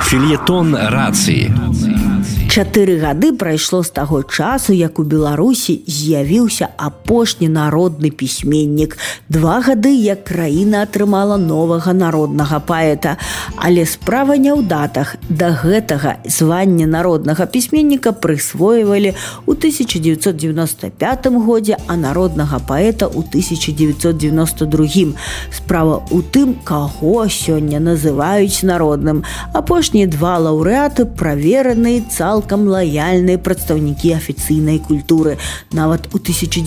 Фельетон рацыі. 4 гады прайшло з таго часу, як у Беларусі з'явіўся апошні народны пісьменнік. 2 гады, як краіна атрымала новага народнага паэта. Але справа не ў датах. Да гэтага звання народнага пісьменніка прысвойвалі ў 1995 годзе, а народнага паэта ў 1992. Справа ў тым, каго сёння называюць народным. Апошнія 2 лаўрэаты правераныя, цалкам лаяльныя прадстаўнікі афіцыйнай культуры. Нават у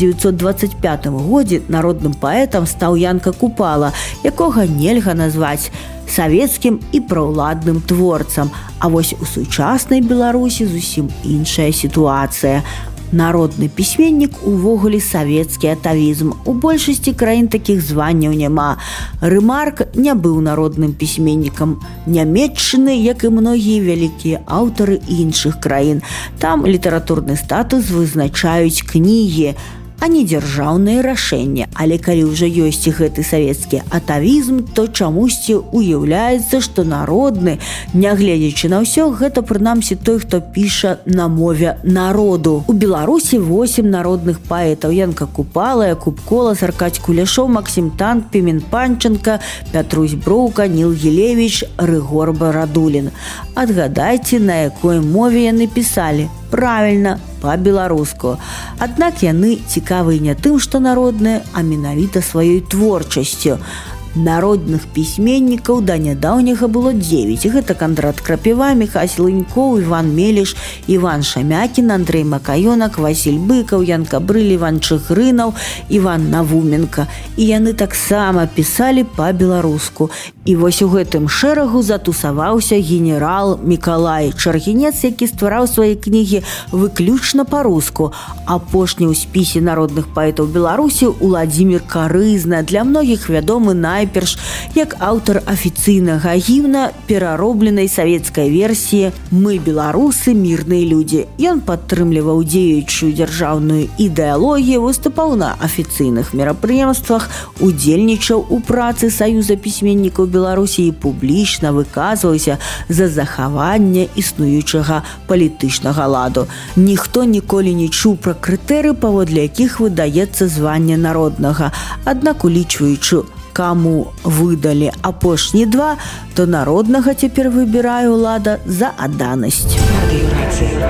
1925 годзе народным паэтам стаў Янка Купала, якога нельга назваць савецкім і праўладным творцам. А вось у сучаснай Беларусі зусім іншая сітуацыя. Народны пісьменнік увогуле савецкі атавізм. У большасці краін такіх званняў няма. Рэмарк не быў народным пісьменнікам Нямецчыны, як і многія вялікія аўтары іншых краін. Там літаратурны статус вызначаюць кнігі, а не дзяржаўныя рашэнні. Але калі ўжо ёсць гэты савецкі атавізм, то чамусьці уяўляецца, што народны, нягледзячы на ўсё, гэта прынамсі той, хто піша на мове народу. У Беларусі 8 народных паэтаў: Янка Купала, Якуб Колас, Аркадзь Куляшоў, Максім Танк, Пімен Панченка, Пятрусь Броўка, Ніл Гілевіч, Рыгор Барадулін. Адгадайце, на якой мове яны пісалі? Правільна, па-беларуску. Аднак яны цікавыя не тым, што народныя, а менавіта сваёй творчасцю. Народных пісьменнікаў да нядаўняга было 9. Гэта Кандрат Крапіва, Міхась Лынькоў, Іван Меліш, Іван Шамякін, Андрэй Макаёнак, Васіль Быкаў, Ян Кабрыль, Іван Чыгрынаў, Іван Навуменка. І яны таксама пісалі па-беларуску. І вось у гэтым шэрагу затусаваўся генерал Мікалай Чаргінец, які ствараў свае кнігі выключна па-руску. Апошні ў спісе народных паэтаў Беларусі Уладзімір Карызна, для многіх вядомы найперш як аўтар афіцыйнага гімна пераробленай савецкай версіі «Мы, беларусы, мірныя людзі». Ён падтрымліваў дзеючую дзяржаўную ідэалогію, выступаў на афіцыйных мерапрыемствах, удзельнічаў у працы Саюза пісьменнікаў Беларусі і публічна выказваўся за захаванне існуючага палітычнага ладу. Ніхто ніколі не чуў пра крытэры, паводле якіх выдаецца званне народнага. Аднак, улічваючы, каму выдалі апошні 2, то народнага цяпер выбірае ўлада за адданасць.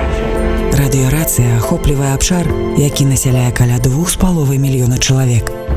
Радыёрацыя ахоплівае абшар, які насяляе каля 2,5 мільёна чалавек.